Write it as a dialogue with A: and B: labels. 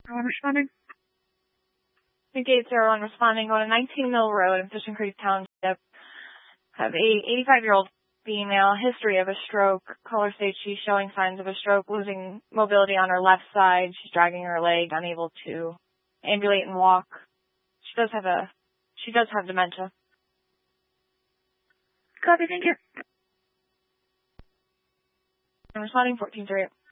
A: I'm responding.
B: Gate 01 responding on a 19 Mill Road in Fishing Creek Township. Have a 85-year-old female, history of a stroke. Caller states she's showing signs of a stroke, losing mobility on her left side. She's dragging her leg, unable to ambulate and walk. She does have dementia.
A: Copy, thank you.
B: I'm responding 14-3.